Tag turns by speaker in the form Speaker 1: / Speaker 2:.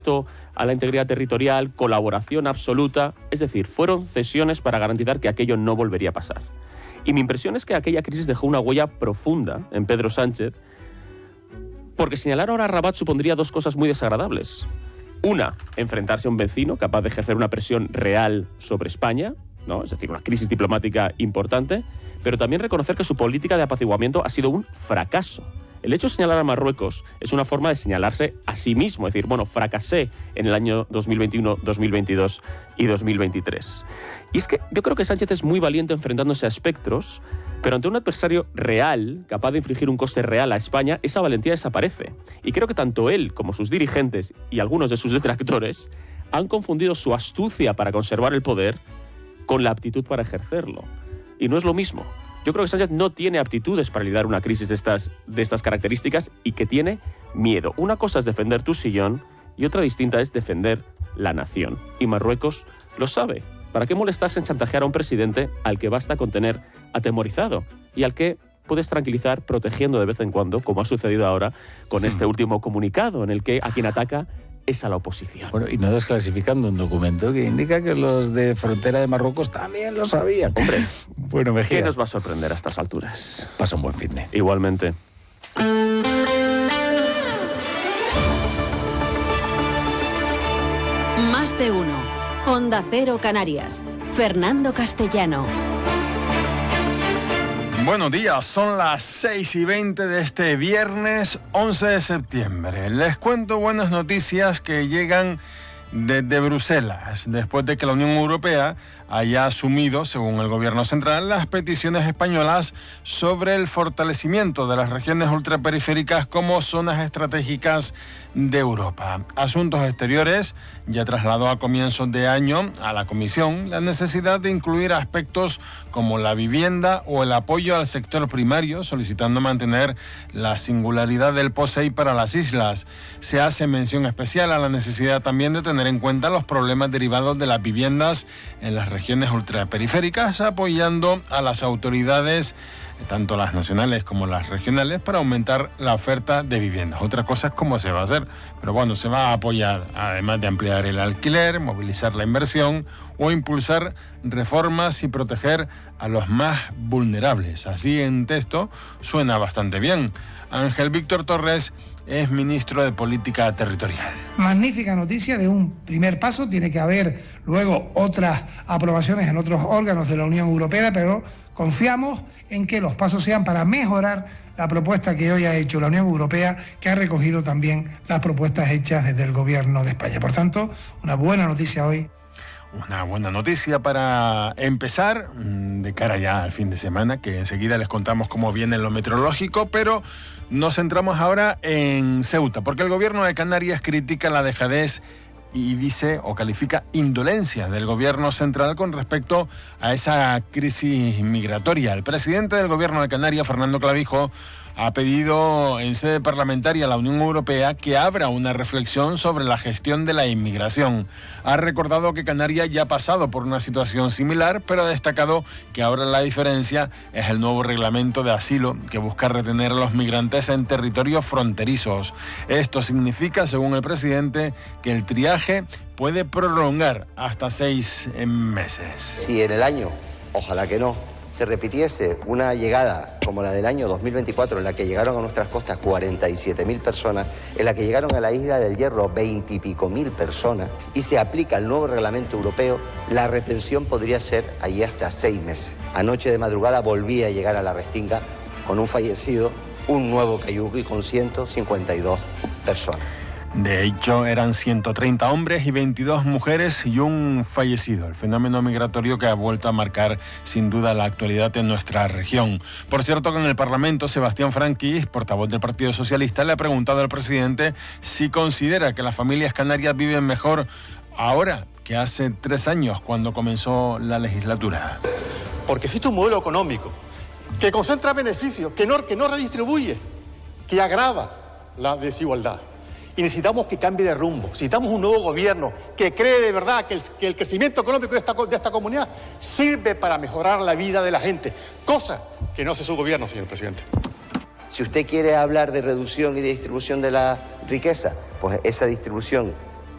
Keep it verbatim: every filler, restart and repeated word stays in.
Speaker 1: a la integridad territorial, colaboración absoluta, es decir, fueron cesiones para garantizar que aquello no volvería a pasar. Y mi impresión es que aquella crisis dejó una huella profunda en Pedro Sánchez, porque señalar ahora a Rabat supondría dos cosas muy desagradables. Una, enfrentarse a un vecino capaz de ejercer una presión real sobre España, ¿no? Es decir, una crisis diplomática importante, pero también reconocer que su política de apaciguamiento ha sido un fracaso. El hecho de señalar a Marruecos es una forma de señalarse a sí mismo, es decir, bueno, fracasé en el año dos mil veintiuno, dos mil veintidós y dos mil veintitrés. Y es que yo creo que Sánchez es muy valiente enfrentándose a espectros, pero ante un adversario real, capaz de infligir un coste real a España, esa valentía desaparece. Y creo que tanto él como sus dirigentes y algunos de sus detractores han confundido su astucia para conservar el poder con la aptitud para ejercerlo. Y no es lo mismo. Yo creo que Sánchez no tiene aptitudes para lidiar una crisis de estas, de estas características y que tiene miedo. Una cosa es defender tu sillón y otra distinta es defender la nación. Y Marruecos lo sabe. ¿Para qué molestarse en chantajear a un presidente al que basta con tener atemorizado y al que puedes tranquilizar protegiendo de vez en cuando, como ha sucedido ahora con este último comunicado en el que a quien ataca es a la oposición?
Speaker 2: Bueno, y no desclasificando un documento que indica que los de frontera de Marruecos también lo sabían.
Speaker 1: Hombre,
Speaker 2: bueno, Mejía,
Speaker 1: ¿qué nos va a sorprender a estas alturas?
Speaker 2: Pasa un buen fin de.
Speaker 1: Igualmente.
Speaker 3: Más de uno. Onda Cero Canarias. Fernando Castellano.
Speaker 4: Buenos días, son las seis y veinte de este viernes once de septiembre. Les cuento buenas noticias que llegan desde Bruselas, después de que la Unión Europea haya asumido, según el gobierno central, las peticiones españolas sobre el fortalecimiento de las regiones ultraperiféricas como zonas estratégicas de Europa. Asuntos Exteriores ya trasladó a comienzos de año a la Comisión la necesidad de incluir aspectos como la vivienda o el apoyo al sector primario, solicitando mantener la singularidad del POSEI para las islas. Se hace mención especial a la necesidad también de tener en cuenta los problemas derivados de las viviendas en las regiones ultraperiféricas, apoyando a las autoridades, tanto las nacionales como las regionales, para aumentar la oferta de viviendas. Otra cosa es cómo se va a hacer, pero bueno, se va a apoyar, además de ampliar el alquiler, movilizar la inversión o impulsar reformas y proteger a los más vulnerables. Así en texto suena bastante bien. Ángel Víctor Torres es ministro de Política Territorial.
Speaker 5: Magnífica noticia de un primer paso. Tiene que haber luego otras aprobaciones en otros órganos de la Unión Europea, pero confiamos en que los pasos sean para mejorar la propuesta que hoy ha hecho la Unión Europea, que ha recogido también las propuestas hechas desde el Gobierno de España. Por tanto, una buena noticia hoy.
Speaker 4: Una buena noticia para empezar, de cara ya al fin de semana, que enseguida les contamos cómo viene lo meteorológico, pero nos centramos ahora en Ceuta, porque el gobierno de Canarias critica la dejadez y dice o califica indolencia del gobierno central con respecto a esa crisis migratoria. El presidente del gobierno de Canarias, Fernando Clavijo, ha pedido en sede parlamentaria a la Unión Europea que abra una reflexión sobre la gestión de la inmigración. Ha recordado que Canarias ya ha pasado por una situación similar, pero ha destacado que ahora la diferencia es el nuevo reglamento de asilo que busca retener a los migrantes en territorios fronterizos. Esto significa, según el presidente, que el triaje puede prolongar hasta seis meses.
Speaker 6: Si en el año, ojalá que no, se repitiese una llegada como la del año dos mil veinticuatro, en la que llegaron a nuestras costas cuarenta y siete mil personas, en la que llegaron a la isla del Hierro veinte y pico mil personas, y se aplica el nuevo reglamento europeo, la retención podría ser allí hasta seis meses. Anoche de madrugada volví a llegar a la Restinga con un fallecido, un nuevo Cayuqui con ciento cincuenta y dos personas.
Speaker 4: De hecho, eran ciento treinta hombres y veintidós mujeres y un fallecido. El fenómeno migratorio que ha vuelto a marcar sin duda la actualidad en nuestra región. Por cierto, que en el Parlamento, Sebastián Franqui, portavoz del Partido Socialista, le ha preguntado al presidente si considera que las familias canarias viven mejor ahora que hace tres años, cuando comenzó la legislatura.
Speaker 7: Porque existe un modelo económico que concentra beneficios, que no, que no redistribuye, que agrava la desigualdad. Y necesitamos que cambie de rumbo. Necesitamos un nuevo gobierno que cree de verdad que el, que el crecimiento económico de esta, de esta comunidad sirve para mejorar la vida de la gente, cosa que no hace su gobierno, señor presidente.
Speaker 6: Si usted quiere hablar de reducción y de distribución de la riqueza, pues esa distribución